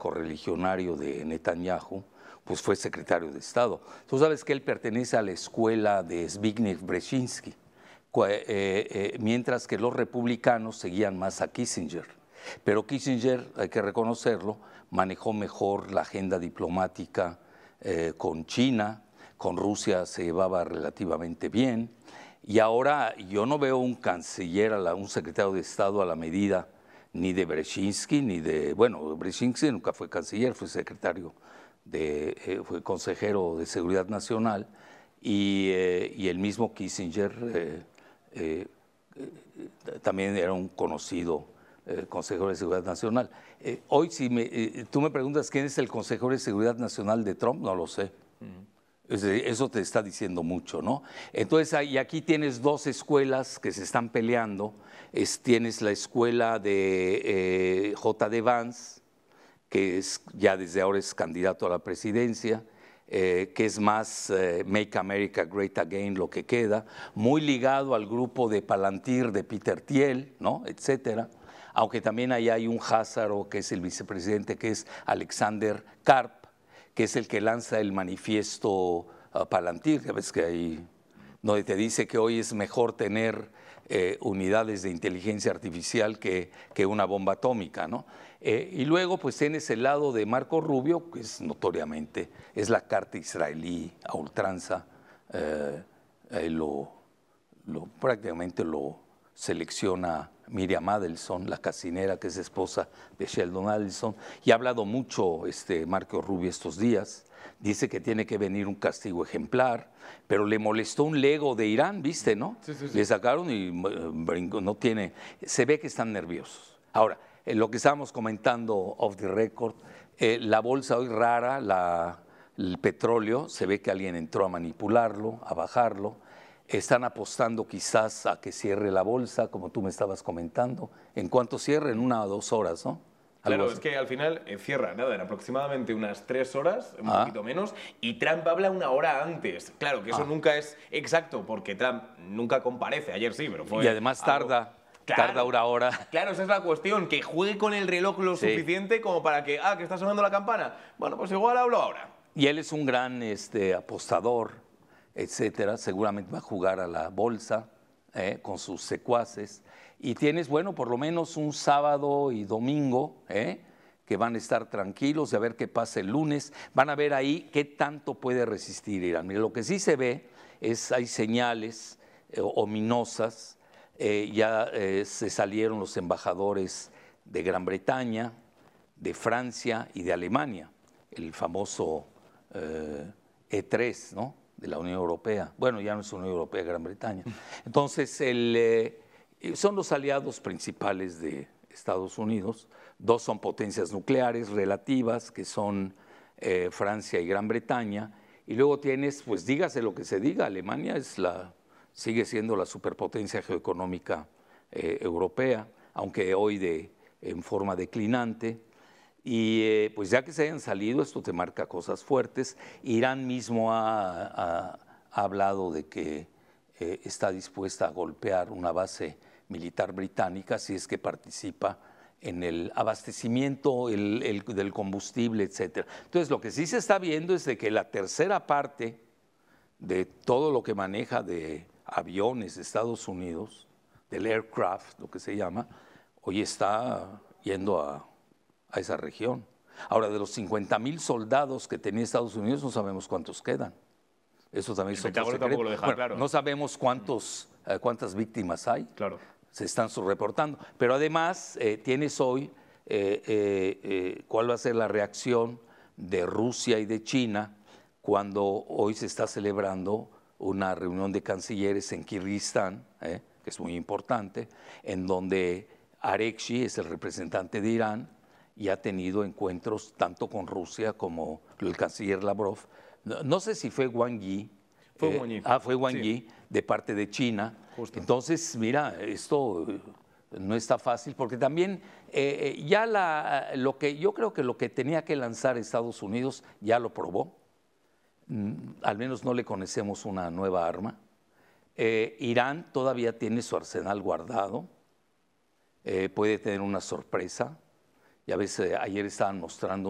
correligionario de Netanyahu, pues fue secretario de Estado. Tú sabes que él pertenece a la escuela de Zbigniew Brzezinski, mientras que los republicanos seguían más a Kissinger. Pero Kissinger, hay que reconocerlo, manejó mejor la agenda diplomática con China, con Rusia se llevaba relativamente bien, y ahora yo no veo un canciller, un secretario de Estado a la medida ni de Brzezinski, ni de, bueno, Brzezinski nunca fue canciller, fue secretario fue consejero de Seguridad Nacional, y el mismo Kissinger también era un conocido consejero de Seguridad Nacional. Hoy, si tú me preguntas quién es el consejero de Seguridad Nacional de Trump, no lo sé. Eso te está diciendo mucho, ¿no? Entonces, y aquí tienes dos escuelas que se están peleando. Tienes la escuela de J.D. Vance, que ya desde ahora es candidato a la presidencia, que es más Make America Great Again, lo que queda, muy ligado al grupo de Palantir de Peter Thiel, ¿no? Etcétera. Aunque también ahí hay un házaro que es el vicepresidente, que es Alexander Karp, que es el que lanza el manifiesto Palantir, que ves que ahí donde te dice que hoy es mejor tener unidades de inteligencia artificial que una bomba atómica, ¿no? Y luego pues tienes el lado de Marco Rubio, que es notoriamente, es la carta israelí a ultranza, prácticamente lo selecciona Miriam Adelson, la casinera que es esposa de Sheldon Adelson, y ha hablado mucho Marco Rubio estos días. Dice que tiene que venir un castigo ejemplar, pero le molestó un Lego de Irán, ¿viste, no? Sí. Le sacaron y brincó, no tiene, se ve que están nerviosos. Ahora, lo que estábamos comentando off the record, la bolsa hoy rara, el petróleo, se ve que alguien entró a manipularlo, a bajarlo. Están apostando quizás a que cierre la bolsa, como tú me estabas comentando. ¿En cuánto cierre? En 1 o 2 horas, ¿no? Claro, es que al final cierra, nada, en aproximadamente unas 3 horas, un poquito menos, y Trump habla 1 hora antes. Claro, que eso nunca es exacto, porque Trump nunca comparece, ayer sí, pero fue... Y además tarda 1 hora. Claro, esa es la cuestión, que juegue con el reloj lo suficiente como para que, que está sonando la campana, bueno, pues igual hablo ahora. Y él es un gran apostador, etcétera, seguramente va a jugar a la bolsa con sus secuaces. Y tienes, bueno, por lo menos un sábado y domingo que van a estar tranquilos y a ver qué pasa el lunes. Van a ver ahí qué tanto puede resistir Irán. Mira, lo que sí se ve hay señales ominosas. Ya se salieron los embajadores de Gran Bretaña, de Francia y de Alemania, el famoso E3, ¿no?, de la Unión Europea. Bueno, ya no es Unión Europea, Gran Bretaña. Entonces, son los aliados principales de Estados Unidos. 2 son potencias nucleares relativas, que son Francia y Gran Bretaña. Y luego tienes, pues dígase lo que se diga, Alemania sigue siendo la superpotencia geoeconómica europea, aunque hoy en forma declinante. Y pues ya que se hayan salido, esto te marca cosas fuertes. Irán mismo ha hablado de que está dispuesta a golpear una base militar británica si es que participa en el abastecimiento del combustible, etc. Entonces, lo que sí se está viendo es de que la tercera parte de todo lo que maneja de aviones de Estados Unidos, del aircraft, lo que se llama, hoy está yendo a esa región. Ahora, de los 50,000 soldados que tenía Estados Unidos, no sabemos cuántos quedan. Eso también es otro secreto. Tampoco lo deja claro. No sabemos cuántas víctimas hay. Claro. Se están subreportando. Pero además, tienes hoy cuál va a ser la reacción de Rusia y de China cuando hoy se está celebrando una reunión de cancilleres en Kirguistán, que es muy importante, en donde Arekshi es el representante de Irán y ha tenido encuentros tanto con Rusia como el canciller Lavrov. No sé si fue Wang Yi. Fue Wang Yi. Fue Wang Yi, de parte de China. Justo. Entonces, mira, esto no está fácil, porque también yo creo que lo que tenía que lanzar Estados Unidos ya lo probó. Al menos no le conocemos una nueva arma. Irán todavía tiene su arsenal guardado. Puede tener una sorpresa. Ya ves, ayer estaban mostrando